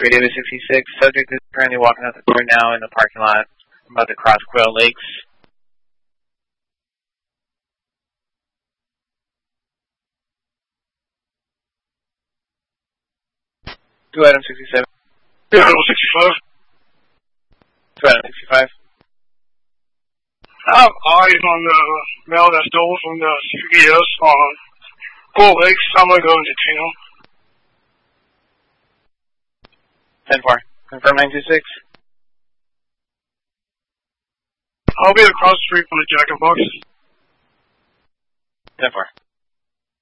Radio 66. Subject is currently walking out the door now in the parking lot. I'm about to cross Quail Lakes. To item 67. Yeah, item 65. To item 65. I have eyes on the mail that stole from the CVS on Quail Lakes. I'm going to go into town. 10-4. Confirm 926. I'll be across the street from the Jack in the Box. 10-4.